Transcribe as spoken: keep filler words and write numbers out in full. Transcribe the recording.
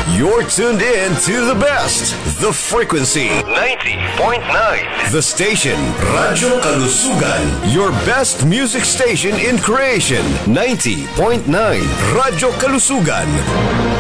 You're tuned in to the best, The Frequency ninety point nine. The station, Radyo Kalusugan. Your best music station in creation, ninety point nine. Radyo Kalusugan.